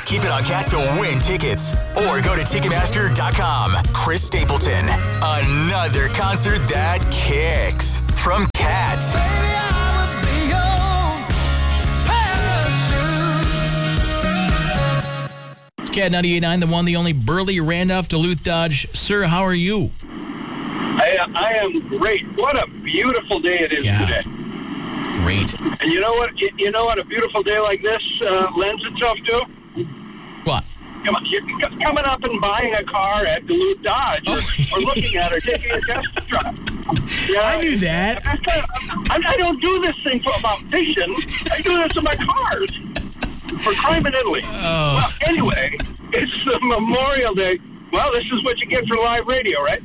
Keep it on Cat to win tickets. Or go to Ticketmaster.com. Chris Stapleton. Another concert that kicks. From Cat. It's Cat 98.9, the one, the only Burley Randolph Duluth Dodge. Sir, how are you? I am great. What a beautiful day it is today. It's great. And you know what? You know what a beautiful day like this lends itself to? What? You're coming up and buying a car at Duluth Dodge, or looking at her, taking a test drive. Yeah, I knew that. I don't do this thing about vision. I do this with my cars. For crime in Italy. Oh. Well, anyway, it's the Memorial Day. Well, this is what you get for live radio, right?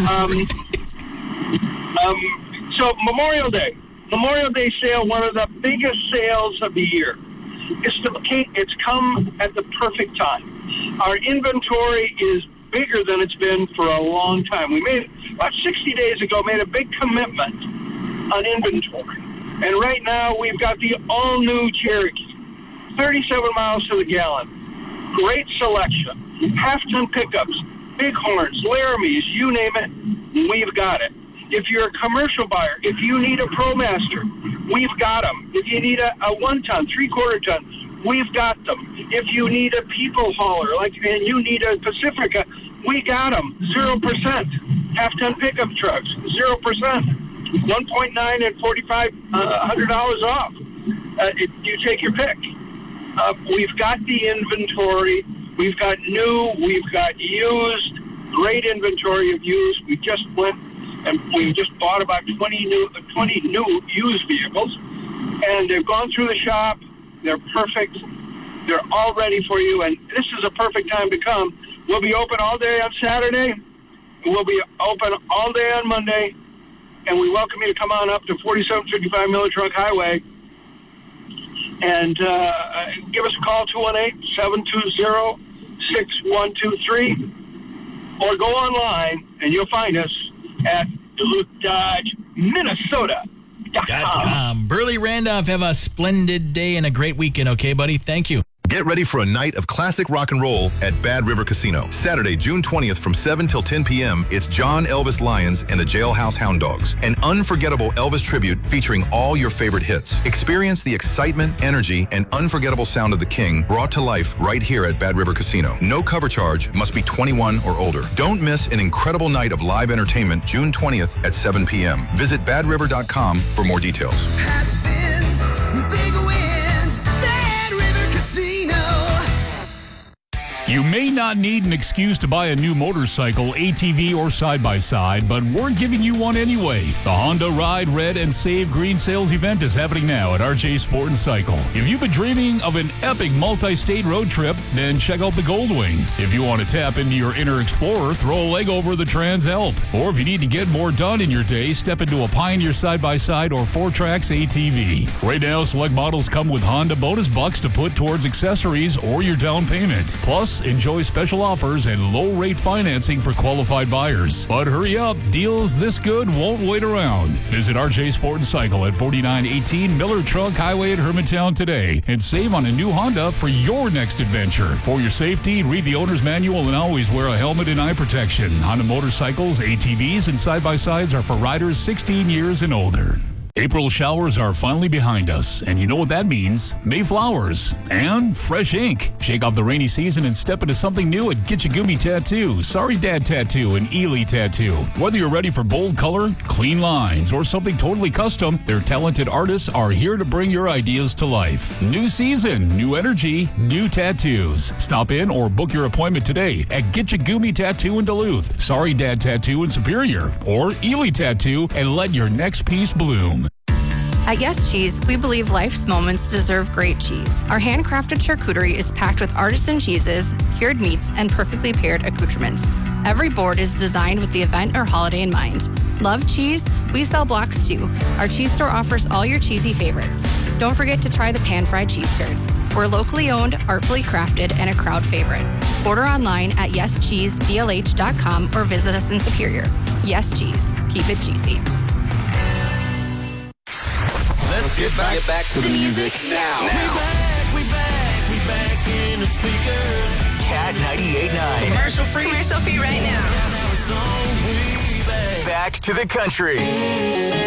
So Memorial Day sale, one of the biggest sales of the year. It's come at the perfect time. Our inventory is bigger than it's been for a long time. We made, about 60 days ago, made a big commitment on inventory. And right now, we've got the all-new Cherokee. 37 miles to the gallon. Great selection. Half-ton pickups, bighorns, Laramies, you name it, we've got it. If you're a commercial buyer, if you need a ProMaster, we've got them. If you need a 1-ton, 3/4 ton, we've got them. If you need a people hauler, and you need a Pacifica, we got them. 0%. Half-ton pickup trucks, 0%. 1.9 and $4,500 off. You take your pick. We've got the inventory. We've got new. We've got used. Great inventory of used. We just went and we just bought about 20 new used vehicles, and they've gone through the shop. They're perfect. They're all ready for you, and this is a perfect time to come. We'll be open all day on Saturday. We'll be open all day on Monday, and we welcome you to come on up to 4755 Miller Truck Highway. And give us a call, 218-720-6123. Or go online, and you'll find us at DuluthDodgeMinnesota.com. Burley Randolph, have a splendid day and a great weekend, okay, buddy? Thank you. Get ready for a night of classic rock and roll at Bad River Casino. Saturday, June 20th from 7 till 10 p.m., it's John Elvis Lyons and the Jailhouse Hound Dogs. An unforgettable Elvis tribute featuring all your favorite hits. Experience the excitement, energy, and unforgettable sound of the King brought to life right here at Bad River Casino. No cover charge, must be 21 or older. Don't miss an incredible night of live entertainment June 20th at 7 p.m. Visit badriver.com for more details. Has-beens, big wins, Bad River Casino. You may not need an excuse to buy a new motorcycle, ATV, or side-by-side, but we're giving you one anyway. The Honda Ride, Red, and Save Green Sales event is happening now at RJ Sport & Cycle. If you've been dreaming of an epic multi-state road trip, then check out the Goldwing. If you want to tap into your inner explorer, throw a leg over the Trans Alp. Or if you need to get more done in your day, step into a Pioneer side-by-side or 4Trax ATV. Right now, select models come with Honda bonus bucks to put towards accessories or your down payment. Plus, enjoy special offers and low-rate financing for qualified buyers. But hurry up, deals this good won't wait around. Visit RJ Sport & Cycle at 4918 Miller Truck Highway at Hermantown today and save on a new Honda for your next adventure. For your safety, read the owner's manual and always wear a helmet and eye protection. Honda motorcycles, ATVs, and side-by-sides are for riders 16 years and older. April showers are finally behind us, and you know what that means. Mayflowers and fresh ink. Shake off the rainy season and step into something new at Gitchagumi Tattoo, Sorry Dad Tattoo, and Ely Tattoo. Whether you're ready for bold color, clean lines, or something totally custom, their talented artists are here to bring your ideas to life. New season, new energy, new tattoos. Stop in or book your appointment today at Gitchagumi Tattoo in Duluth, Sorry Dad Tattoo in Superior, or Ely Tattoo, and let your next piece bloom. At Yes Cheese, we believe life's moments deserve great cheese. Our handcrafted charcuterie is packed with artisan cheeses, cured meats, and perfectly paired accoutrements. Every board is designed with the event or holiday in mind. Love cheese? We sell blocks too. Our cheese store offers all your cheesy favorites. Don't forget to try the pan-fried cheese curds. We're locally owned, artfully crafted, and a crowd favorite. Order online at yescheesedlh.com or visit us in Superior. Yes Cheese. Keep it cheesy. Let's get back to the music now. We back in in the speaker. Cat 98.9. Commercial free right now. Back to the country.